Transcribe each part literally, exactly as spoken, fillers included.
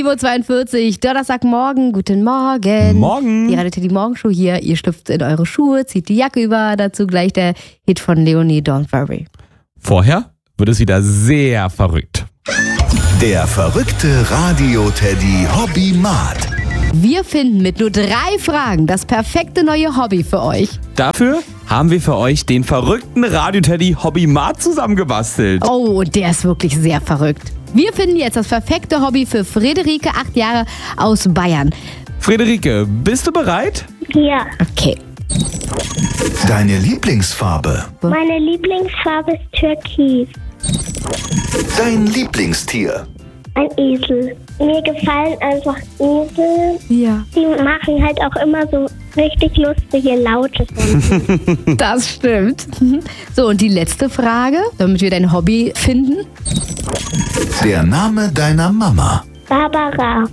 sieben Uhr zweiundvierzig, Donnerstagmorgen, guten Morgen. Morgen. Die Radio Teddy Morgenshow hier. Ihr schlüpft in eure Schuhe, zieht die Jacke über, dazu gleich der Hit von Leonie, Don't Worry. Vorher wird es wieder sehr verrückt. Der verrückte Radio Teddy Hobbymat. Wir finden mit nur drei Fragen das perfekte neue Hobby für euch. Dafür haben wir für euch den verrückten Radio Teddy Hobbymat zusammengebastelt. Oh, und der ist wirklich sehr verrückt. Wir finden jetzt das perfekte Hobby für Friederike, acht Jahre, aus Bayern. Friederike, bist du bereit? Ja, Okay. Deine Lieblingsfarbe. meine Lieblingsfarbe ist Türkis. Dein Lieblingstier. Ein Esel. Mir gefallen einfach Esel. Ja. Die machen halt auch immer so richtig lustige Laute. Das stimmt. So, und die letzte Frage, damit wir dein Hobby finden. Der Name deiner Mama. Barbara.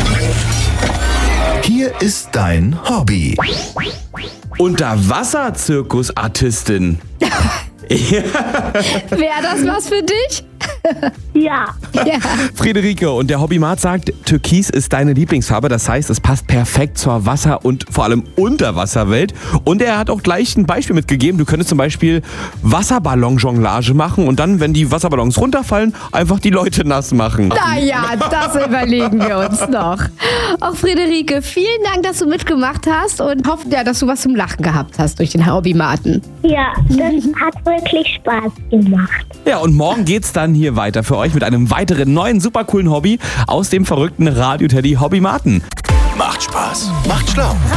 Hier ist dein Hobby. Unterwasser-Zirkusartistin. Wäre das was für dich? Ja. Ja. Friederike, und der Hobbymat sagt, Türkis ist deine Lieblingsfarbe. Das heißt, es passt perfekt zur Wasser- und vor allem Unterwasserwelt. Und er hat auch gleich ein Beispiel mitgegeben. Du könntest zum Beispiel Wasserballon-Jonglage machen und dann, wenn die Wasserballons runterfallen, einfach die Leute nass machen. Naja, das überlegen wir uns noch. Auch Friederike, vielen Dank, dass du mitgemacht hast und hoffen ja, dass du was zum Lachen gehabt hast durch den Hobbymaten. Ja, das hat wirklich Spaß gemacht. Ja, und morgen geht's dann hier weiter für euch mit einem weiteren neuen super coolen Hobby aus dem verrückten Radio Teddy Hobbymaten. Macht Spaß. Macht schlau.